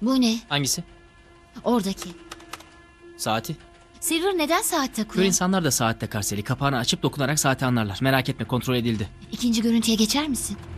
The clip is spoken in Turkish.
Bu ne? Hangisi? Oradaki. Saati. Silver neden saat Kör takıyor? insanlar da saat takar Sally. Kapağını açıp dokunarak saati anlarlar. Merak etme, kontrol edildi. İkinci görüntüye geçer misin?